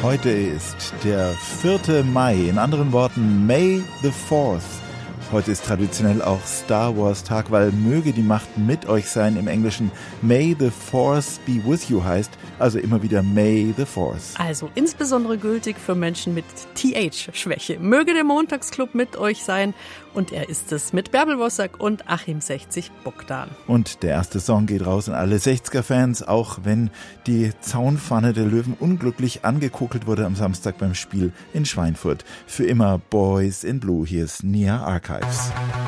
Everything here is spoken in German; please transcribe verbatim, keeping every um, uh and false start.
Heute ist der vierte Mai, in anderen Worten May the fourth. Heute ist traditionell auch Star Wars Tag, weil möge die Macht mit euch sein im Englischen. May the Force be with you heißt also immer wieder May the Fourth. Also insbesondere gültig für Menschen mit T H-Schwäche. Möge der Montagsclub mit euch sein und er ist es mit Bärbel Wossack und Achim sechzig Bogdan. Und der erste Song geht raus an alle sechziger-Fans, auch wenn die Zaunpfanne der Löwen unglücklich angekokelt wurde am Samstag beim Spiel in Schweinfurt. Für immer Boys in Blue, hier ist Nia Archives.